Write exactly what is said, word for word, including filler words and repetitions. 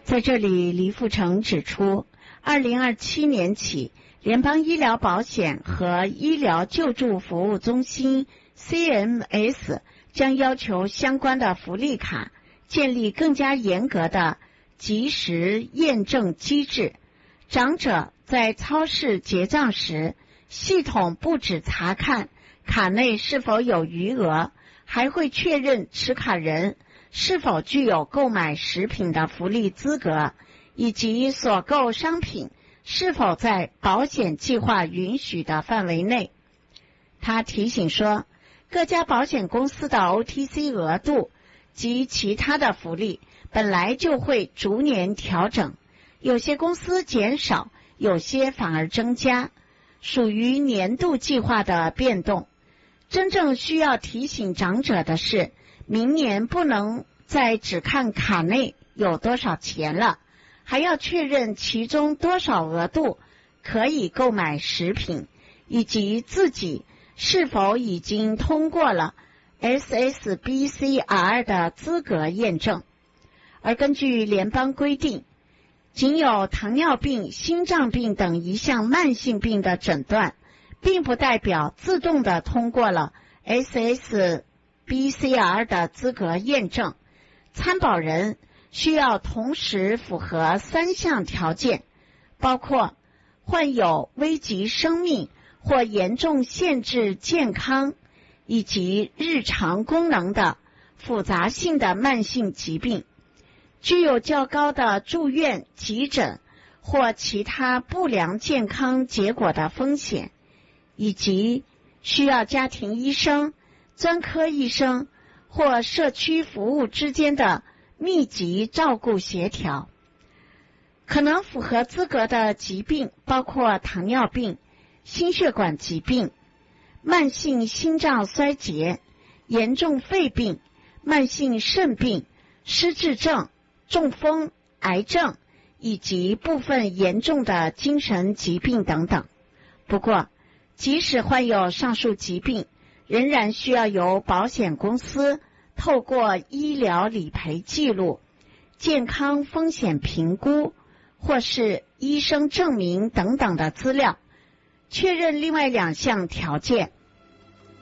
在这里，黎富成指出，二零二七年起，联邦医疗保险和医疗救助服务中心 C M S 将要求相关的福利卡建立更加严格的即时验证机制。长者在超市结账时，系统不只查看卡内是否有余额，还会确认持卡人是否具有购买食品的福利资格，以及所购商品是否在保险计划允许的范围内。他提醒说，各家保险公司的 O T C 额度及其他的福利本来就会逐年调整，有些公司减少，有些反而增加，属于年度计划的变动。真正需要提醒长者的是，明年不能再只看卡内有多少钱了，还要确认其中多少额度可以购买食品，以及自己是否已经通过了 S S B C R 的资格验证。而根据联邦规定，仅有糖尿病、心脏病等一项慢性病的诊断，并不代表自动的通过了 S S B C R 的资格验证。参保人需要同时符合三项条件，包括患有危及生命或严重限制健康以及日常功能的复杂性的慢性疾病，具有较高的住院、急诊或其他不良健康结果的风险，以及需要家庭医生、专科医生或社区服务之间的密集照顾协调。可能符合资格的疾病包括糖尿病、心血管疾病、慢性心脏衰竭、严重肺病、慢性肾病、失智症、中风、癌症以及部分严重的精神疾病等等。不过，即使患有上述疾病，仍然需要由保险公司透过医疗理赔记录、健康风险评估或是医生证明等等的资料，确认另外两项条件，